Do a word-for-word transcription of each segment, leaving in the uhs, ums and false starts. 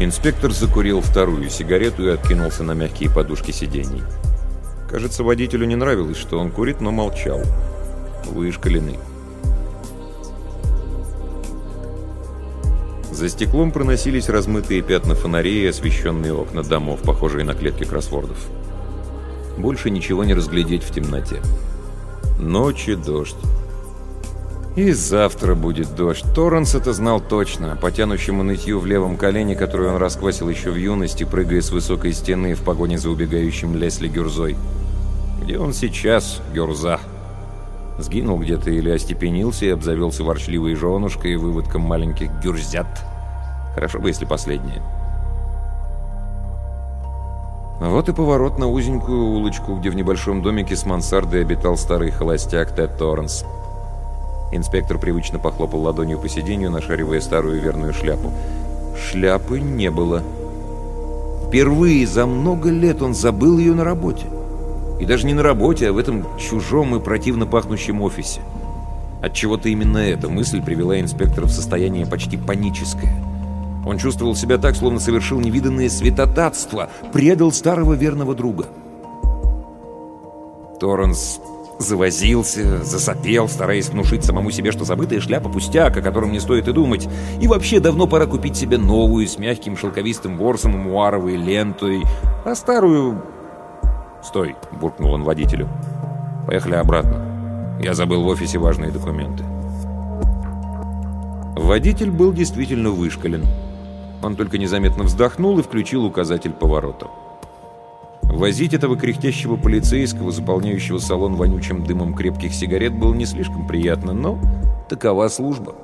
Инспектор закурил вторую сигарету и откинулся на мягкие подушки сидений. Кажется, водителю не нравилось, что он курит, но молчал. Вышкаленный. За стеклом проносились размытые пятна фонарей и освещенные окна домов, похожие на клетки кроссвордов. Больше ничего не разглядеть в темноте. Ночь и дождь. И завтра будет дождь. Торренс это знал точно, по тянущему нытью в левом колене, которое он расквасил еще в юности, прыгая с высокой стены в погоне за убегающим Лесли Гюрзой. Где он сейчас, Гюрза? Сгинул где-то или остепенился и обзавелся ворчливой женушкой и выводком маленьких гюрзят. Хорошо бы, если последнее. Вот и поворот на узенькую улочку, где в небольшом домике с мансардой обитал старый холостяк Тед Торренс. Инспектор привычно похлопал ладонью по сиденью, нашаривая старую верную шляпу. Шляпы не было. Впервые за много лет он забыл ее на работе. И даже не на работе, а в этом чужом и противно пахнущем офисе. Отчего-то именно эта мысль привела инспектора в состояние почти паническое. Он чувствовал себя так, словно совершил невиданное святотатство, предал старого верного друга. Торренс завозился, засопел, стараясь внушить самому себе, что забытая шляпа пустяк, о котором не стоит и думать. И вообще давно пора купить себе новую, с мягким шелковистым ворсом и муаровой лентой, а старую... «Стой!» — буркнул он водителю. «Поехали обратно. Я забыл в офисе важные документы». Водитель был действительно вышкален. Он только незаметно вздохнул и включил указатель поворота. Возить этого кряхтящего полицейского, заполняющего салон вонючим дымом крепких сигарет, было не слишком приятно, но такова служба.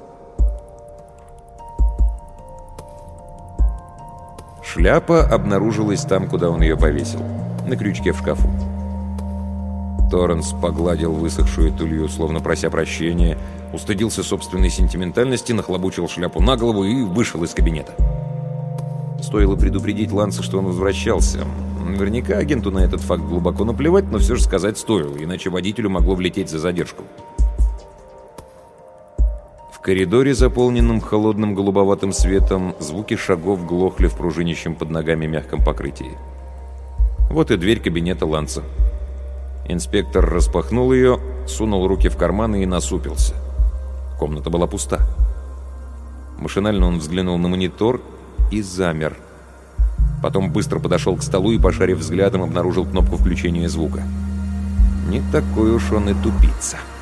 Шляпа обнаружилась там, куда он ее повесил. На крючке в шкафу. Торренс погладил высохшую тулью, словно прося прощения, устыдился собственной сентиментальности, нахлобучил шляпу на голову и вышел из кабинета. Стоило предупредить Ланса, что он возвращался. Наверняка агенту на этот факт глубоко наплевать, но все же сказать стоило, иначе водителю могло влететь за задержку. В коридоре, заполненном холодным голубоватым светом, звуки шагов глохли в пружинящем под ногами мягком покрытии. Вот и дверь кабинета Ланса. Инспектор распахнул ее, сунул руки в карманы и насупился. Комната была пуста. Машинально он взглянул на монитор и замер. Потом быстро подошел к столу и, пошарив взглядом, обнаружил кнопку включения звука. Не такой уж он и тупица.